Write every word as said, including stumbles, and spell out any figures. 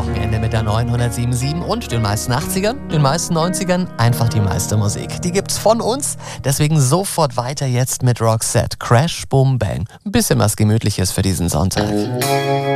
Wochenende mit der neunhundertsieben Komma sieben und den meisten achtzigern, den meisten neunzigern, einfach die meiste Musik. Die gibt's von uns, deswegen sofort weiter jetzt mit Roxette. Crash, Boom, Bang. Ein bisschen was Gemütliches für diesen Sonntag.